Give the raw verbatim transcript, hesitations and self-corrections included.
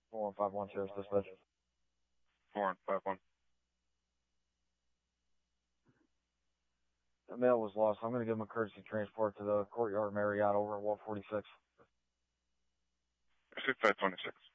four one five one, Sheriff's Dispatch. four one five one. The mail was lost. I'm going to give him a courtesy transport to the Courtyard Marriott over at one forty-six. six five twenty-six.